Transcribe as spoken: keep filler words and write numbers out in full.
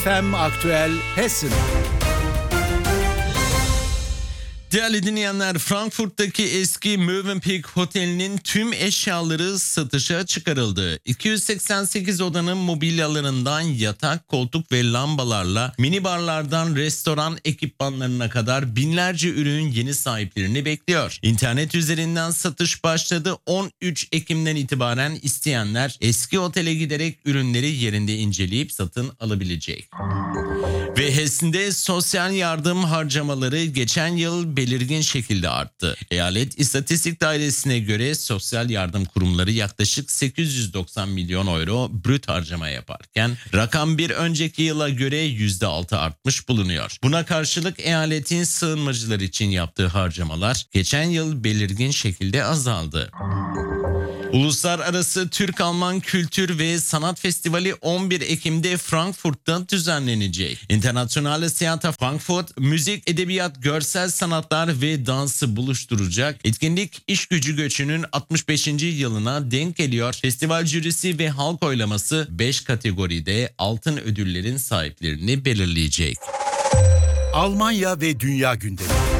F M Aktüel Hessen. Değerli dinleyenler, Frankfurt'taki eski Mövenpick Oteli'nin tüm eşyaları satışa çıkarıldı. iki yüz seksen sekiz odanın mobilyalarından yatak, koltuk ve lambalarla minibarlardan restoran ekipmanlarına kadar binlerce ürün yeni sahiplerini bekliyor. İnternet üzerinden satış başladı. on üç Ekim'den itibaren isteyenler eski otele giderek ürünleri yerinde inceleyip satın alabilecek. Ve Hessen'de sosyal yardım harcamaları geçen yıl belirgin şekilde arttı. Eyalet İstatistik Dairesi'ne göre sosyal yardım kurumları yaklaşık sekiz yüz doksan milyon euro brüt harcama yaparken rakam bir önceki yıla göre yüzde altı artmış bulunuyor. Buna karşılık eyaletin sığınmacılar için yaptığı harcamalar geçen yıl belirgin şekilde azaldı. Uluslararası Türk-Alman Kültür ve Sanat Festivali on bir Ekim'de Frankfurt'ta düzenlenecek. Internationale Theater Frankfurt, müzik, edebiyat, görsel sanatlar ve dansı buluşturacak. Etkinlik iş gücü göçünün altmış beşinci yılına denk geliyor. Festival jürisi ve halk oylaması beş kategoride altın ödüllerin sahiplerini belirleyecek. Almanya ve dünya gündemi.